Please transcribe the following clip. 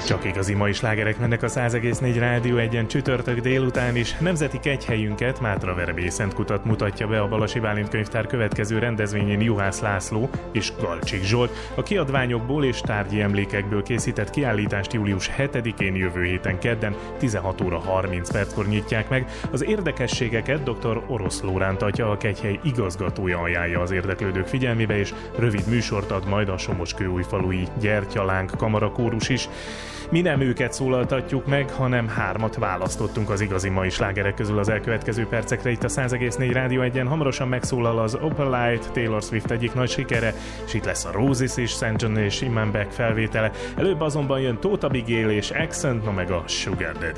Csak igazi mai slágerek mennek a 100,4 Rádió Egyen csütörtök délután is. Nemzeti kegyhelyünket, Mátraverebészenkutat mutatja be a Balasi Bálint Könyvtár következő rendezvényén Juhász László és Galcsik Zsolt. A kiadványokból és tárgyi emlékekből készített kiállítást július 7-én jövő héten kedden 16 óra 30 perckor nyitják meg. Az érdekességeket dr. Orosz Lóránt atya, a kegyhely igazgatója ajánlja az érdeklődők figyelmébe, és rövid műsort ad majd a Somoskőújfalui Gyertyalánk kamarakórus is. Mi nem őket szólaltatjuk meg, hanem 3 választottunk az igazi mai slágerek közül az elkövetkező percekre itt a 100,4 Rádió Egyen. Hamarosan megszólal az Opalite, Taylor Swift egyik nagy sikere, és itt lesz a Roses és St. John és Iman Beck felvétele. Előbb azonban jön Tóth Abigail és Accent, na meg a Sugar Daddy.